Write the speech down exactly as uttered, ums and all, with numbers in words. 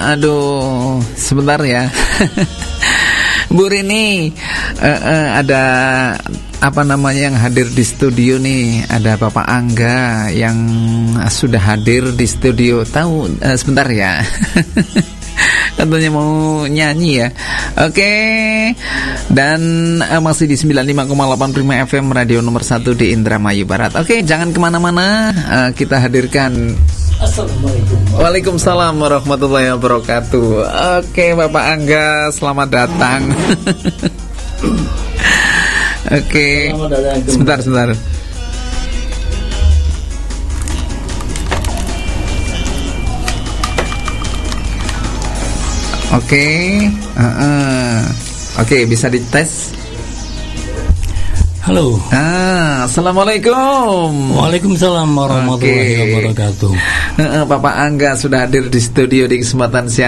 aduh, sebentar ya. Bu Rini, uh, uh, ada apa namanya yang hadir di studio nih? Ada Bapak Angga yang sudah hadir di studio. Tahu? Uh, sebentar ya. Katanya mau nyanyi ya. Oke. Dan uh, masih di sembilan puluh lima koma delapan Prima F M, radio nomor satu di Indramayu Barat. Oke, jangan kemana-mana. uh, Kita hadirkan. Assalamualaikum. Waalaikumsalam warahmatullahi wabarakatuh. Oke, Bapak Angga, selamat datang. Oke. Sebentar, sebentar. Oke. Uh-uh. Oke, bisa dites. Halo. Ah, Assalamualaikum. Waalaikumsalam warahmatullahi Oke. wabarakatuh. Uh, uh, Bapak Angga sudah hadir di studio di kesempatan siang